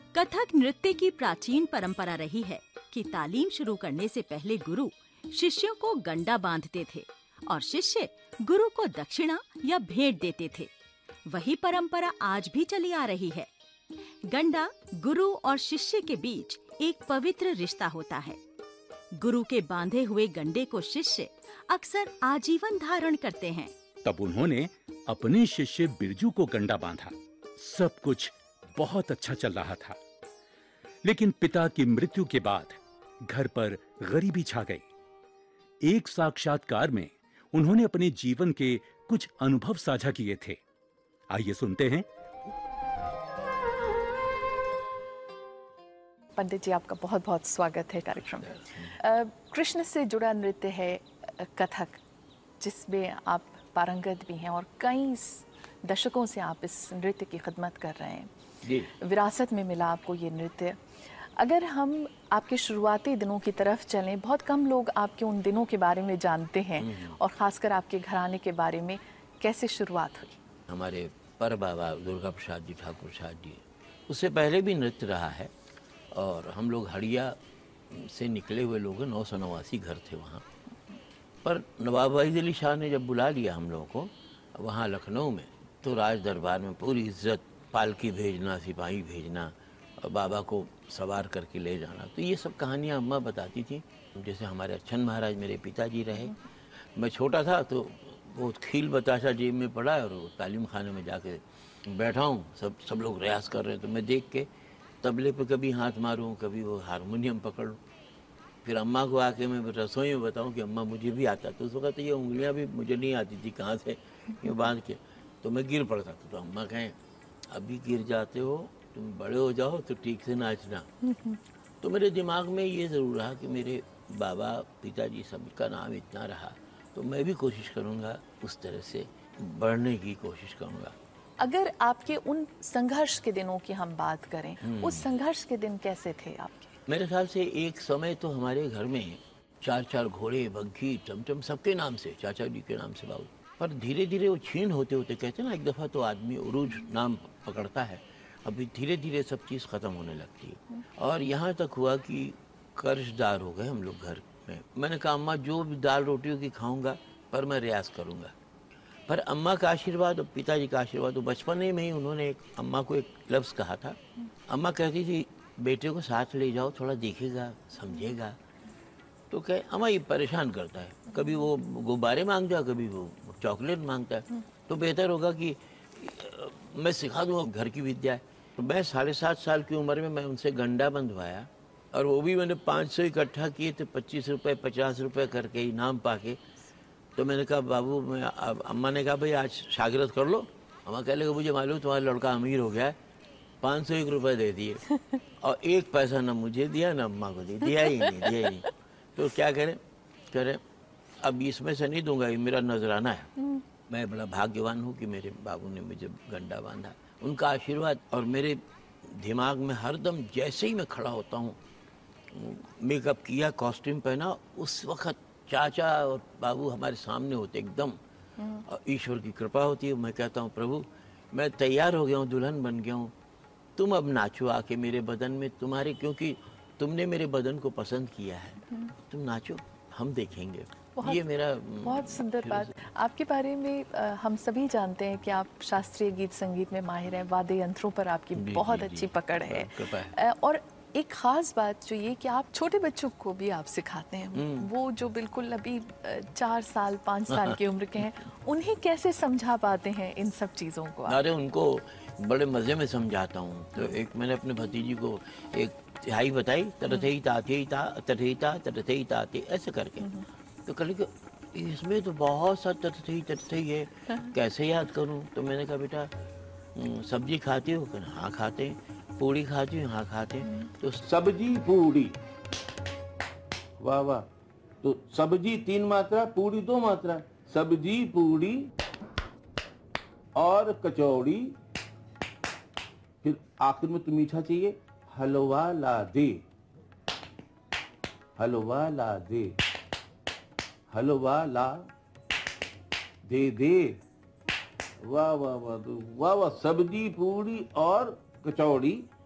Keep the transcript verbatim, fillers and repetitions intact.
कथक नृत्य की प्राचीन परंपरा रही है कि तालीम शुरू करने से पहले गुरु शिष्यों को गंडा बांधते थे और शिष्य गुरु को दक्षिणा या भेंट देते थे। वही परंपरा आज भी चली आ रही है। गंडा गुरु और शिष्य के बीच एक पवित्र रिश्ता होता है। गुरु के बांधे हुए गंडे को शिष्य अक्सर आजीवन धारण करते हैं। तब उन्होंने अपने शिष्य बिरजू को गंडा बांधा। सब कुछ बहुत अच्छा चल रहा था, लेकिन पिता की मृत्यु के बाद घर पर गरीबी छा गई। एक साक्षात्कार में उन्होंने अपने जीवन के कुछ अनुभव साझा किए थे। आइए सुनते हैं। पंडित जी, आपका बहुत बहुत स्वागत है कार्यक्रम में। कृष्ण से जुड़ा नृत्य है कथक, जिसमें आप पारंगत भी हैं और कई दशकों से आप इस नृत्य की खिदमत कर रहे हैं। जी। विरासत में मिला आपको ये नृत्य। अगर हम आपके शुरुआती दिनों की तरफ चलें, बहुत कम लोग आपके उन दिनों के बारे में जानते हैं और ख़ासकर आपके घराने के बारे में। कैसे शुरुआत हुई? हमारे पर बाबा दुर्गा प्रसाद जी ठाकुर साहब जी, उससे पहले भी नृत्य रहा है और हम लोग हड़िया से निकले हुए लोग, नौ सौ नवासी घर थे वहाँ पर। नवाब वाहिद अली शाह ने जब बुला लिया हम लोगों को वहाँ लखनऊ में, तो राज दरबार में पूरी इज्जत, पालकी भेजना, सिपाही भेजना और बाबा को सवार करके ले जाना। तो ये सब कहानियाँ अम्मा बताती थी। जैसे हमारे अच्छन महाराज मेरे पिताजी रहे। मैं छोटा था तो वो खील बताशा जेब में पड़ा और वो तालीम खाने में जाके बैठा हूँ, सब सब लोग रियाज कर रहे हैं, तो मैं देख के तबले पे कभी हाथ मारूँ, कभी वो हारमोनियम पकड़ूँ। फिर अम्मा को आके मैं रसोई में बताऊँ कि अम्मा मुझे भी आता। तो उस वक्त ये उंगलियाँ भी मुझे नहीं आती थी कहाँ से ये बांध के, तो मैं गिर पड़ता था। तो अम्मा कहें, अभी गिर जाते हो, तुम बड़े हो जाओ तो ठीक से नाचना। तो मेरे दिमाग में ये ज़रूर रहा कि मेरे बाबा पिताजी सबका नाम इतना रहा, तो मैं भी कोशिश करूँगा उस तरह से बढ़ने की कोशिश करूँगा। अगर आपके उन संघर्ष के दिनों की हम बात करें, उस संघर्ष के दिन कैसे थे आपके? मेरे ख्याल से एक समय तो हमारे घर में चार चार घोड़े, बग्घी, चमचम सबके नाम से, चाचा जी के नाम से बाबू। पर धीरे धीरे वो छीन होते होते, कहते हैं ना, एक दफ़ा तो आदमी उरूज नाम पकड़ता है, अभी धीरे धीरे सब चीज़ ख़त्म होने लगती है। और यहाँ तक हुआ कि कर्जदार हो गए हम लोग घर में। मैंने कहा, अम्मा जो भी दाल रोटियों की खाऊंगा पर मैं रियाज करूँगा। पर अम्मा का आशीर्वाद और पिताजी का आशीर्वाद, तो बचपन में ही उन्होंने एक अम्मा को एक लफ्ज़ कहा था। अम्मा कहती थी, बेटे को साथ ले जाओ, थोड़ा देखेगा, समझेगा। तो कहे, अम्मा ये परेशान करता है, कभी वो गुब्बारे मांगता है, कभी वो चॉकलेट मांगता है, तो बेहतर होगा कि मैं सिखा दूँ घर की विद्या है। तो मैं साढ़े सात साल की उम्र में मैं उनसे गंडा बंधवाया और वो भी मैंने पाँच सौ इकट्ठा किए थे, पच्चीस रुपये पचास रुपये करके इनाम पाके। तो मैंने कहा, बाबू मैं, अम्मा ने कहा, भाई आज शागिर्द कर लो। अम्मा कह लगे, मुझे मालूम तुम्हारा लड़का अमीर हो गया है। पाँच सौ एक रुपये दे दिए और एक पैसा ना मुझे दिया ना अम्मा को दिया, दिया ही नहीं दिया ही नहीं। तो क्या करें करें अब इसमें से नहीं दूंगा, ये मेरा नजराना है। मैं बड़ा भाग्यवान हूँ कि मेरे बाबू ने मुझे गंडा बांधा, उनका आशीर्वाद। और मेरे दिमाग में हरदम जैसे ही मैं खड़ा होता हूँ, मेकअप किया, कॉस्ट्यूम पहना, उस वक्त चाचा और बाबू हमारे सामने होते एकदम, और ईश्वर की कृपा होती है। मैं कहता हूँ, प्रभु मैं तैयार हो गया हूँ, दुल्हन बन गया हूँ, तुम अब नाचो आके मेरे बदन में, तुम्हारे, क्योंकि तुमने मेरे बदन को पसंद किया है, तुम नाचो, हम देखेंगे। ये मेरा बहुत सुंदर बात। आपके बारे में आ, हम सभी जानते हैं कि आप शास्त्रीय गीत संगीत में माहिर हैं, वाद्य यंत्रों पर आपकी बहुत अच्छी पकड़ है। आ, और एक ख़ास बात जो ये कि आप छोटे बच्चों को भी आप सिखाते हैं, वो जो बिल्कुल अभी चार साल पाँच साल की उम्र के हैं, उन्हें कैसे समझा पाते हैं इन सब चीज़ों को? अरे उनको बड़े मज़े में समझाता हूँ। तो एक मैंने अपने भतीजी को एक तिहाई बताई, तरथई ताते ता तरथई ता तरथई ताते, ऐसे करके। तो कल के इसमें तो बहुत सा तरथई तरथई है, कैसे याद करूँ? तो मैंने कहा, बेटा सब्जी खाती हो? कहना हाँ खाते हैं। पूड़ी खाती हो? हाँ खाते हैं। तो सब्जी पूड़ी, वाह वाह। तो सब्जी तीन मात्रा, पूड़ी दो मात्रा। सब्जी पूड़ी और कचौड़ी, फिर आखिर में तो मीठा चाहिए, हलवा ला दे, हलवा ला दे, हलवा ला दे दे। वाह वाह वाह वाह वाह। सब्जी पूड़ी और कचौड़ी